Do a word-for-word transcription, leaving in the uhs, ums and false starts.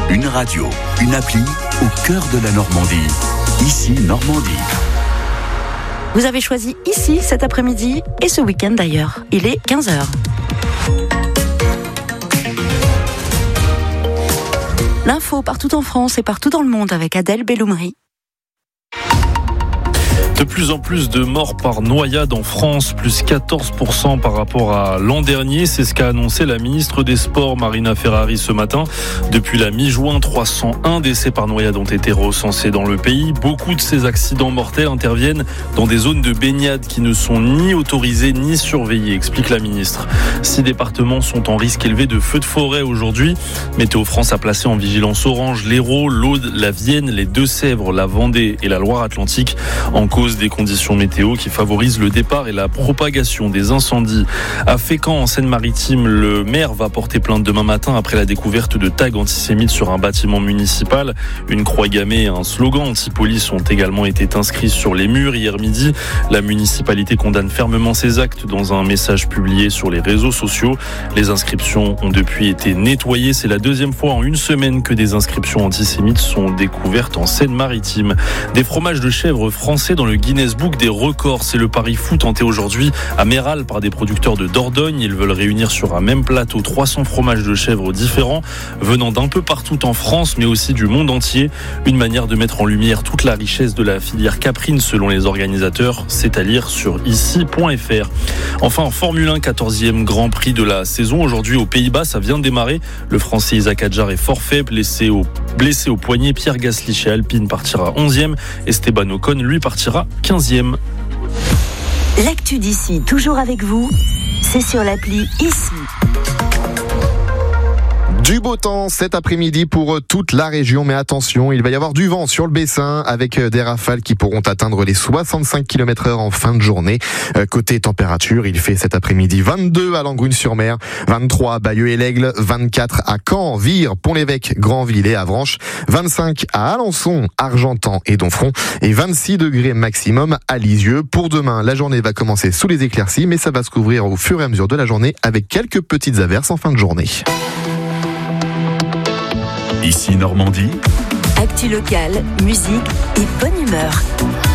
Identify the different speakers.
Speaker 1: Une radio, une appli au cœur de la Normandie. Ici Normandie.
Speaker 2: Vous avez choisi Ici cet après-midi et ce week-end d'ailleurs. Il est quinze heures. L'info partout en France et partout dans le monde avec Adèle Belloumri.
Speaker 3: De plus en plus de morts par noyade en France, plus quatorze pour cent par rapport à l'an dernier. C'est ce qu'a annoncé la ministre des Sports, Marina Ferrari, ce matin. Depuis la mi-juin, trois cent un décès par noyade ont été recensés dans le pays. Beaucoup de ces accidents mortels interviennent dans des zones de baignade qui ne sont ni autorisées ni surveillées, explique la ministre. Six départements sont en risque élevé de feux de forêt aujourd'hui. Météo France a placé en vigilance orange l'Hérault, l'Aude, la Vienne, les Deux-Sèvres, la Vendée et la Loire-Atlantique en cause des conditions météo qui favorisent le départ et la propagation des incendies. À Fécamp, en Seine-Maritime, le maire va porter plainte demain matin après la découverte de tags antisémites sur un bâtiment municipal. Une croix gammée et un slogan anti-police ont également été inscrits sur les murs hier midi. La municipalité condamne fermement ces actes dans un message publié sur les réseaux sociaux. Les inscriptions ont depuis été nettoyées. C'est la deuxième fois en une semaine que des inscriptions antisémites sont découvertes en Seine-Maritime. Des fromages de chèvre français dans le Guinness Book des records. C'est le pari fou tenté aujourd'hui à Méral par des producteurs de Dordogne. Ils veulent réunir sur un même plateau trois cents fromages de chèvre différents venant d'un peu partout en France mais aussi du monde entier. Une manière de mettre en lumière toute la richesse de la filière caprine selon les organisateurs. C'est à lire sur ici point f r. Enfin, en Formule un, quatorzième Grand Prix de la saison. Aujourd'hui aux Pays-Bas, ça vient de démarrer. Le Français Isaac Hadjar est forfait, blessé au, blessé au poignet. Pierre Gasly chez Alpine partira onzième. Esteban Ocon, lui, partira quinzième.
Speaker 2: L'actu d'ici, toujours avec vous, c'est sur l'appli Ici.
Speaker 4: Du beau temps cet après-midi pour toute la région, mais attention, il va y avoir du vent sur le Bessin avec des rafales qui pourront atteindre les soixante-cinq kilomètres heure en fin de journée. Côté température, il fait cet après-midi vingt-deux à Langrune-sur-Mer, vingt-trois à Bayeux et l'Aigle, vingt-quatre à Caen, Vire, Pont-l'Évêque, Granville et Avranches, vingt-cinq à Alençon, Argentan et Donfront et vingt-six degrés maximum à Lisieux. Pour demain, la journée va commencer sous les éclaircies, mais ça va se couvrir au fur et à mesure de la journée avec quelques petites averses en fin de journée.
Speaker 1: Ici Normandie.
Speaker 2: Actu locale, musique et bonne humeur.